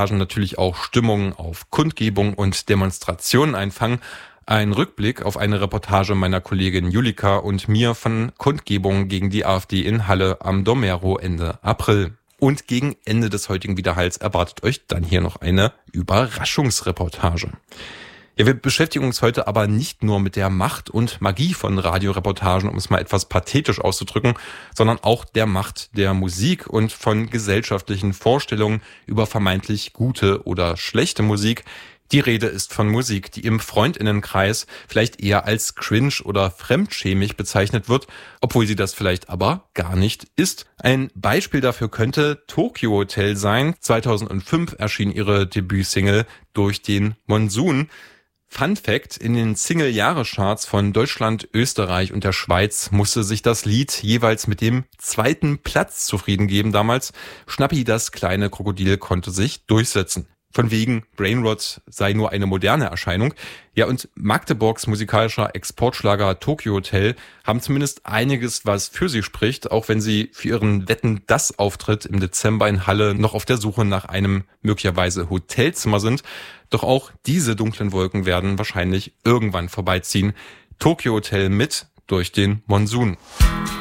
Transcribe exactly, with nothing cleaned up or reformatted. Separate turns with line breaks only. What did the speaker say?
natürlich auch Stimmungen auf Kundgebungen und Demonstrationen einfangen. Ein Rückblick auf eine Reportage meiner Kollegin Julika und mir von Kundgebungen gegen die AfD in Halle am Domero Ende April. Und gegen Ende des heutigen Widerhalls erwartet euch dann hier noch eine Überraschungsreportage. Ja, wir beschäftigen uns heute aber nicht nur mit der Macht und Magie von Radioreportagen, um es mal etwas pathetisch auszudrücken, sondern auch der Macht der Musik und von gesellschaftlichen Vorstellungen über vermeintlich gute oder schlechte Musik. Die Rede ist von Musik, die im Freundinnenkreis vielleicht eher als cringe oder fremdschämig bezeichnet wird, obwohl sie das vielleicht aber gar nicht ist. Ein Beispiel dafür könnte Tokyo Hotel sein. zweitausendfünf erschien ihre Debütsingle Durch den Monsun. Fun Fact: In den Single-Jahrescharts von Deutschland, Österreich und der Schweiz musste sich das Lied jeweils mit dem zweiten Platz zufrieden geben damals. Schnappi, das kleine Krokodil, konnte sich durchsetzen. Von wegen Brainrot sei nur eine moderne Erscheinung. Ja, und Magdeburgs musikalischer Exportschlager Tokyo Hotel haben zumindest einiges, was für sie spricht, auch wenn sie für ihren Wetten, das Auftritt im Dezember in Halle noch auf der Suche nach einem möglicherweise Hotelzimmer sind. Doch auch diese dunklen Wolken werden wahrscheinlich irgendwann vorbeiziehen. Tokyo Hotel mit Durch den Monsun.